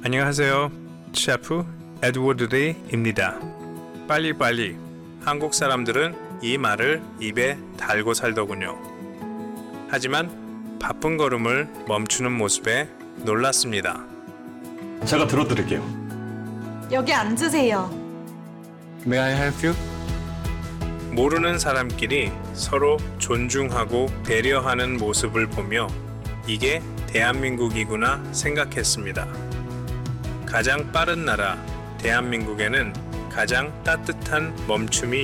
안녕하세요. 셰프 에드워드 리입니다. 빨리빨리. 한국 사람들은 이 말을 입에 달고 살더군요. 하지만 바쁜 걸음을 멈추는 모습에 놀랐습니다. 제가 들어드릴게요. 여기 앉으세요. May I help you? 모르는 사람끼리 서로 존중하고 배려하는 모습을 보며 이게 대한민국이구나 생각했습니다. 가장 빠른 나라 대한민국에는 가장 따뜻한 멈춤이